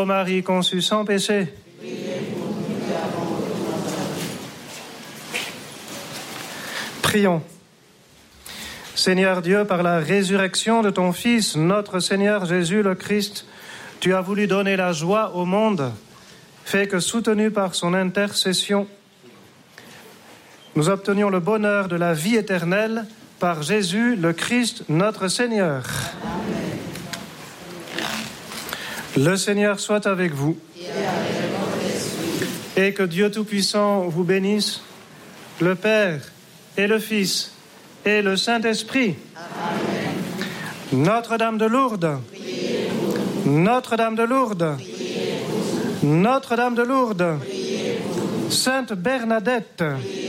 Marie conçue sans péché. Prions. Seigneur Dieu, par la résurrection de ton Fils, notre Seigneur Jésus le Christ, tu as voulu donner la joie au monde. Fais que, soutenus par son intercession, nous obtenions le bonheur de la vie éternelle par Jésus le Christ, notre Seigneur. Amen. Le Seigneur soit avec vous. Et que Dieu Tout-Puissant vous bénisse, le Père et le Fils et le Saint-Esprit. Amen. Notre-Dame de Lourdes. Notre-Dame de Lourdes. Notre-Dame de Lourdes. Sainte Bernadette.